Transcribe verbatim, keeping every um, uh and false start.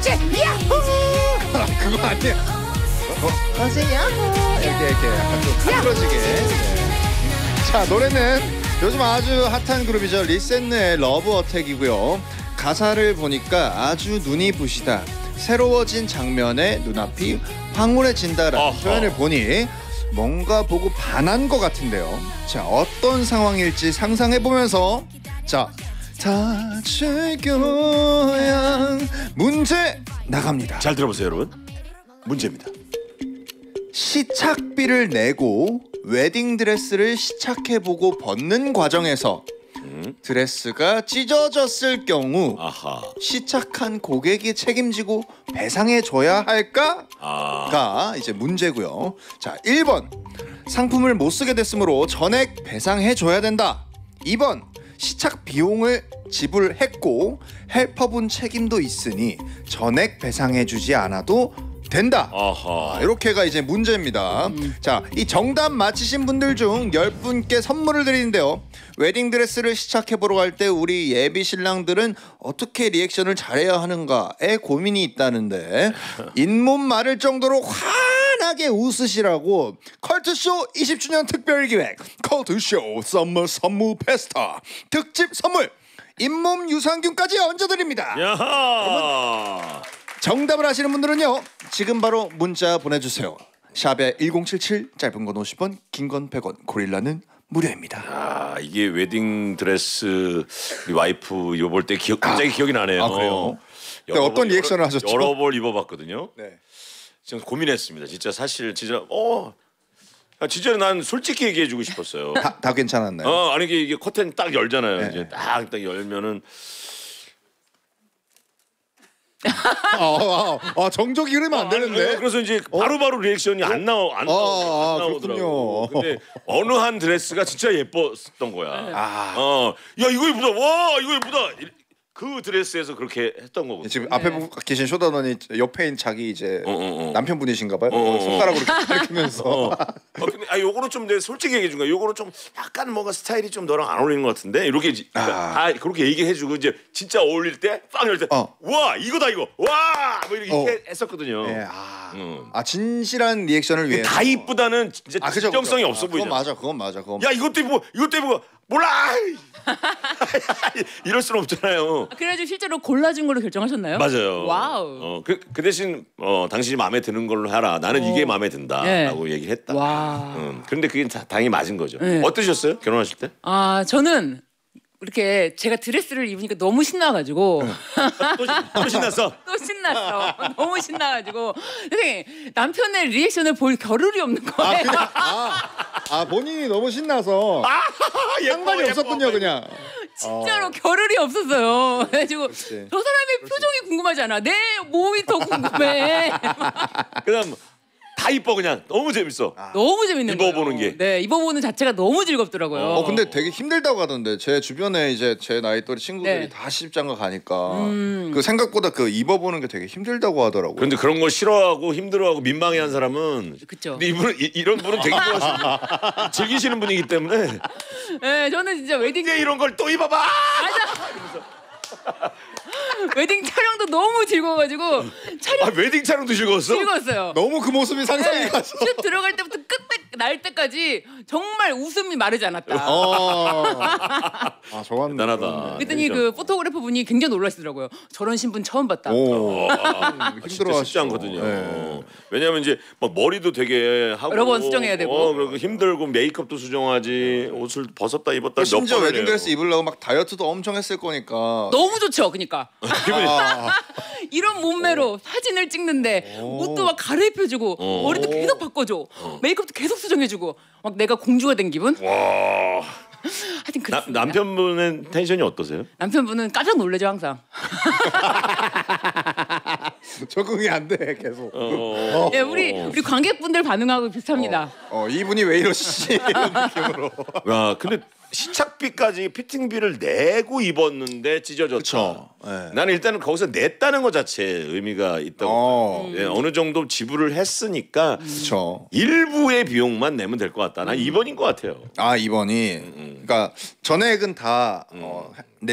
그렇지. 야호. 그거 아니야. 어? 선생님 야호. 이렇게 이렇게 약간 좀 가늘어지게. 네. 자, 노래는 요즘 아주 핫한 그룹이죠. 리셋의 러브 어택이고요. 가사를 보니까 아주 눈이 부시다, 새로워진 장면에 눈앞이 황홀해진다라는 어허. 표현을 보니 뭔가 보고 반한 것 같은데요. 자, 어떤 상황일지 상상해보면서 자, 다칠 거야 문제 나갑니다. 잘 들어보세요, 여러분. 문제입니다. 시착비를 내고 웨딩드레스를 시착해보고 벗는 과정에서 음. 드레스가 찢어졌을 경우 아하. 시착한 고객이 책임지고 배상해줘야 할까가 아. 이제 문제고요. 자, 일 번 상품을 못 쓰게 됐으므로 전액 배상해줘야 된다. 이 번 시착 비용을 지불했고 헬퍼분 책임도 있으니 전액 배상해주지 않아도 된다. 아하. 아, 이렇게가 이제 문제입니다. 음. 자, 이 정답 맞히신 분들 중 열 분께 선물을 드리는데요. 웨딩드레스를 시착해보러 갈 때 우리 예비 신랑들은 어떻게 리액션을 잘해야 하는가에 고민이 있다는데 잇몸 마를 정도로 환하게 웃으시라고 컬투쇼 이십 주년 특별기획 컬투쇼 썸머 선물 페스타 특집 선물 잇몸 유산균까지 얹어드립니다. 야하. 정답을 아시는 분들은요, 지금 바로 문자 보내주세요. 샵에 일공칠칠, 짧은 건 오십 원, 긴 건 백 원, 고릴라는 무료입니다. 아, 이게 웨딩 드레스 우리 와이프 입어볼 때 기억 갑자기 아. 기억이 나네요. 아, 그래요? 여러 어떤 번, 리액션을 여러, 하셨죠? 여러 벌 입어봤거든요. 네. 지금 고민했습니다. 진짜 사실 진짜 어 진짜 난 솔직히 얘기해주고 싶었어요. 다, 다 괜찮았나요? 어 아니 이게, 이게 커튼 딱 열잖아요. 네. 이제 딱, 딱 열면은 아, 아, 아, 정적이 흐르면 안 되는데. 아니, 그래서 이제 바로바로 바로 리액션이 안 나오 안, 아, 나오, 아, 안 나오더라고. 그렇군요. 근데 어느 한 드레스가 진짜 예뻤던 거야. 아. 어, 야 이거 예쁘다. 와 이거 예쁘다. 그 드레스에서 그렇게 했던 거고. 지금 앞에 네. 계신 쇼다너니 옆에 있는 자기 이제 어, 어, 어. 남편분이신가봐요. 어, 어, 손가락으로 이렇게 가리키면서. 어. 어, 근데 아 요거는 좀 내 솔직히 얘기해 준 거야. 요거는 좀 약간 뭔가 스타일이 좀 너랑 안 어울리는 것 같은데 이렇게 그러니까 아. 다 그렇게 얘기해 주고 이제 진짜 어울릴 때 빵 열 때 어. 와 이거다 이거 와 뭐 이렇게 어. 했었거든요. 네, 아, 음. 아 진실한 리액션을 위해 다 이쁘다는 진짜 아, 그죠, 진정성이 그죠. 없어 아, 보이죠. 그건 맞아, 그건 맞아, 그건. 야 이것도 이쁘고 이것도 이쁘고 몰라 이럴 수는 없잖아요. 그래가지고 실제로 골라준 걸로 결정하셨나요? 맞아요. 와우. 어, 그, 그 대신 어, 당신이 마음에 드는 걸로 하라. 나는 어. 이게 마음에 든다라고 네. 얘기를 했다. 와. 음, 그런데 그게 다, 당연히 맞은 거죠. 네. 어떠셨어요? 결혼하실 때? 아 저는 이렇게 제가 드레스를 입으니까 너무 신나가지고 또, 또 신났어? 또 신났어. 너무 신나가지고 근데 남편의 리액션을 볼 겨를이 없는 아, 거예요. 그냥, 아, 아 본인이 너무 신나서 아, 예뻐, 상관이 예뻐, 없었군요, 예뻐. 그냥. 진짜로 어. 겨를이 없었어요. 그래가지고 그렇지. 저 사람의 표정이 궁금하지 않아. 내 몸이 더 궁금해. 그다음 다 이뻐 그냥 너무 재밌어. 아. 너무 재밌는 거예요. 입어보는 게. 네, 입어보는 자체가 너무 즐겁더라고요. 어 근데 되게 힘들다고 하던데 제 주변에 이제 제 나이 또래 친구들이 네. 다 시집장가 가니까 음. 그 생각보다 그 입어보는 게 되게 힘들다고 하더라고요. 그런데 그런 걸 싫어하고 힘들어하고 민망해한 사람은 그쵸. 근데 이분은 이, 이런 분은 되게 좋아하시는 즐기시는 분이기 때문에 네, 저는 진짜 웨딩 이제 이런 걸 또 입어봐. 맞아. 웨딩 촬영도 너무 즐거워가지고 촬영 아 웨딩 촬영도 즐거웠어? 즐거웠어요. 너무 그 모습이 상상이 네, 가서. 슛 들어갈 때부터 끝 날 때까지 정말 웃음이 마르지 않았다. 어. 아 저건 대단하다. 그랬더니 진짜. 그 포토그래퍼 분이 굉장히 놀라시더라고요. 저런 신분 처음 봤다. 오. 아, 진짜 힘들어하시죠. 쉽지 않거든요. 네. 왜냐하면 이제 막 머리도 되게 하고 여러 번 수정해야 되고. 어, 그리고 힘들고 메이크업도 수정하지 옷을 벗었다 입었다 심지어 몇 번을 웨딩드레스 해요. 입으려고 막 다이어트도 엄청 했을 거니까. 너무 좋죠, 그러니까. 아, 이런 몸매로 사진을 찍는데 오. 옷도 막 갈아입혀주고 오. 머리도 계속 바꿔줘, 메이크업도 계속 수정해주고 막 내가 공주가 된 기분. 와. 하여튼 나, 그렇습니다. 남편분은 텐션이 어떠세요? 남편분은 깜짝 놀래죠 항상. 적응이 안 돼 계속. 어, 예, 우리 우리 관객분들 반응하고 비슷합니다. 어 이분이 왜 이러시지 이런 느낌으로. 야, 근데 시착비까지 피팅비를 내고 입었는데 찢어졌다. 그쵸. 네. 나는 일단은 거기서 냈다는 것 자체에 의미가 있다고. 어. 봐요. 예, 어느 정도 지불을 했으니까 그렇죠. 일부의 비용만 내면 될 것 같다. 난 이 번인 것 같아요. 아 이번이 그러니까 전액은 다 어,